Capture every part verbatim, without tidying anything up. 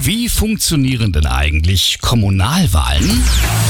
Wie funktionieren denn eigentlich Kommunalwahlen?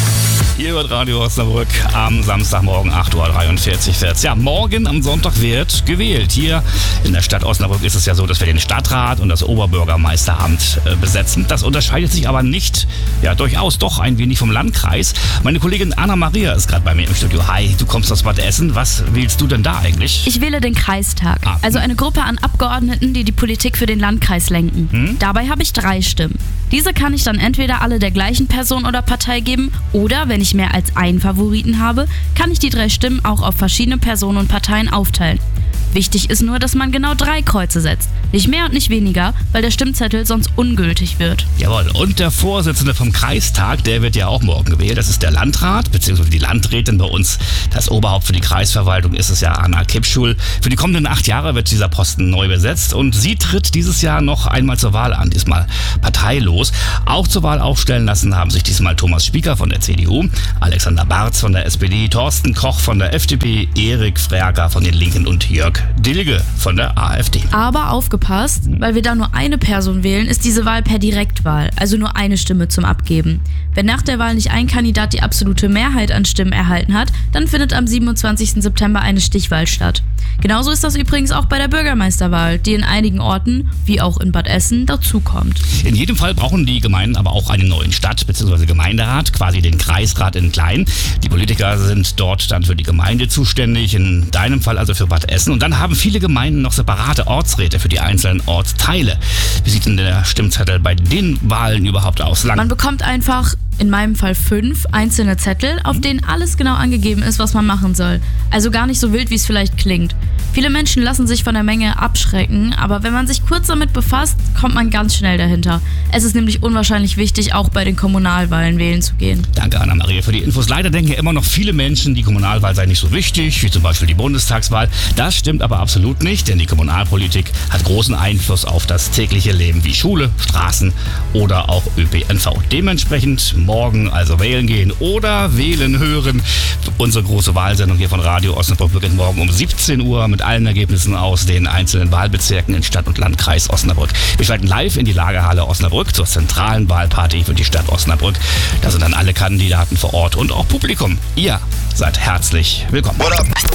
Hier wird Radio Osnabrück am Samstagmorgen acht Uhr dreiundvierzig. Ja, morgen am Sonntag wird gewählt. Hier in der Stadt Osnabrück ist es ja so, dass wir den Stadtrat und das Oberbürgermeisteramt äh, besetzen. Das unterscheidet sich aber nicht, ja durchaus doch ein wenig vom Landkreis. Meine Kollegin Anna-Maria ist gerade bei mir im Studio. Hi, du kommst aus Bad Essen. Was wählst du denn da eigentlich? Ich wähle den Kreistag, ah, also eine Gruppe an Abgeordneten, die die Politik für den Landkreis lenken. Hm? Dabei habe ich drei Stimmen. Diese kann ich dann entweder alle der gleichen Person oder Partei geben oder, wenn ich mehr als einen Favoriten habe, kann ich die drei Stimmen auch auf verschiedene Personen und Parteien aufteilen. Wichtig ist nur, dass man genau drei Kreuze setzt. Nicht mehr und nicht weniger, weil der Stimmzettel sonst ungültig wird. Jawohl, und der Vorsitzende vom Kreistag, der wird ja auch morgen gewählt. Das ist der Landrat, beziehungsweise die Landrätin bei uns. Das Oberhaupt für die Kreisverwaltung ist es ja Anna Kipschul. Für die kommenden acht Jahre wird dieser Posten neu besetzt und sie tritt dieses Jahr noch einmal zur Wahl an, diesmal parteilos. Auch zur Wahl aufstellen lassen haben sich diesmal Thomas Spieker von der C D U, Alexander Barz von der S P D, Thorsten Koch von der F D P, Erik Frerker von den Linken und Jörg Dilge von der A f D. Aber aufgepasst, weil wir da nur eine Person wählen, ist diese Wahl per Direktwahl, also nur eine Stimme zum Abgeben. Wenn nach der Wahl nicht ein Kandidat die absolute Mehrheit an Stimmen erhalten hat, dann findet am siebenundzwanzigsten September eine Stichwahl statt. Genauso ist das übrigens auch bei der Bürgermeisterwahl, die in einigen Orten, wie auch in Bad Essen, dazukommt. In jedem Fall brauchen die Gemeinden aber auch einen neuen Stadt- bzw. Gemeinderat, quasi den Kreisrat in klein. Die Politiker sind dort dann für die Gemeinde zuständig, in deinem Fall also für Bad Essen. Und dann haben viele Gemeinden noch separate Ortsräte für die einzelnen Ortsteile. Wie sieht denn der Stimmzettel bei den Wahlen überhaupt aus? Lang? Man bekommt einfach, in meinem Fall fünf, einzelne Zettel, auf denen alles genau angegeben ist, was man machen soll. Also gar nicht so wild, wie es vielleicht klingt. Viele Menschen lassen sich von der Menge abschrecken, aber wenn man sich kurz damit befasst, kommt man ganz schnell dahinter. Es ist nämlich unwahrscheinlich wichtig, auch bei den Kommunalwahlen wählen zu gehen. Danke, Anna-Maria, für die Infos. Leider denken ja immer noch viele Menschen, die Kommunalwahl sei nicht so wichtig, wie zum Beispiel die Bundestagswahl. Das stimmt aber absolut nicht, denn die Kommunalpolitik hat großen Einfluss auf das tägliche Leben wie Schule, Straßen oder auch Ö P N V. Dementsprechend morgen also wählen gehen oder wählen hören. Unsere große Wahlsendung hier von Radio Osnabrück beginnt morgen um siebzehn Uhr mit allen Ergebnissen aus den einzelnen Wahlbezirken in Stadt- und Landkreis Osnabrück. Wir schalten live in die Lagerhalle Osnabrück zur zentralen Wahlparty für die Stadt Osnabrück. Da sind dann alle Kandidaten vor Ort und auch Publikum. Ihr seid herzlich willkommen.